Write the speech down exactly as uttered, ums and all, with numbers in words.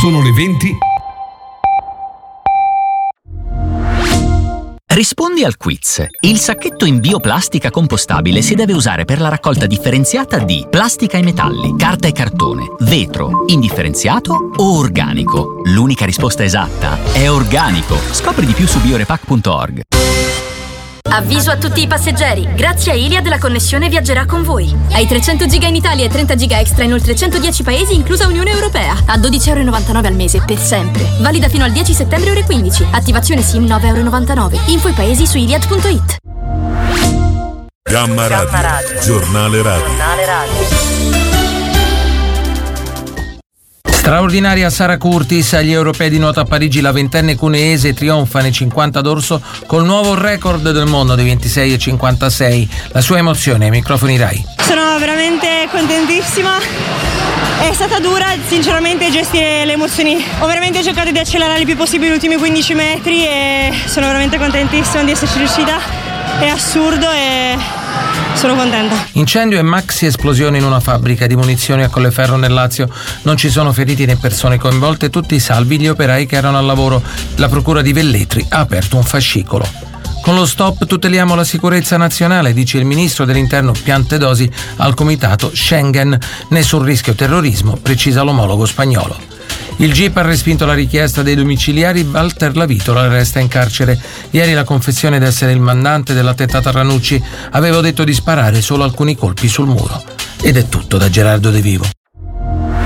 Sono le venti. Rispondi al quiz. Il sacchetto in bioplastica compostabile si deve usare per la raccolta differenziata di plastica e metalli, carta e cartone, vetro, indifferenziato o organico. L'unica risposta esatta è organico. Scopri di più su biorepack punto org. Avviso a tutti i passeggeri, grazie a Iliad la connessione viaggerà con voi. Hai trecento giga in Italia e trenta giga extra in oltre centodieci paesi, inclusa Unione Europea. A dodici virgola novantanove euro al mese, per sempre. Valida fino al dieci settembre ore quindici. Attivazione SIM nove virgola novantanove euro. Info i paesi su iliad punto it. Gamma Radio, Gamma Radio. Giornale Radio. Giornale Radio. Straordinaria Sara Curtis agli europei di nuoto a Parigi. La ventenne cuneese trionfa nei cinquanta d'orso col nuovo record del mondo di ventisei virgola cinquantasei. La sua emozione ai microfoni Rai. Sono veramente contentissima. È stata dura sinceramente gestire le emozioni. Ho veramente cercato di accelerare il più possibile gli ultimi quindici metri e sono veramente contentissima di esserci riuscita. È assurdo e sono contenta. Incendio e maxi esplosione in una fabbrica di munizioni a Colleferro nel Lazio. Non ci sono feriti né persone coinvolte, tutti salvi gli operai che erano al lavoro. La procura di Velletri ha aperto un fascicolo. Con lo stop tuteliamo la sicurezza nazionale, dice il ministro dell'Interno Piantedosi al comitato Schengen. Nessun rischio terrorismo, precisa l'omologo spagnolo. Il G I P ha respinto la richiesta dei domiciliari. Walter Lavitola resta in carcere. Ieri la confessione d'essere il mandante dell'attentato a Ranucci. Avevo detto di sparare solo alcuni colpi sul muro. Ed è tutto da Gerardo De Vivo.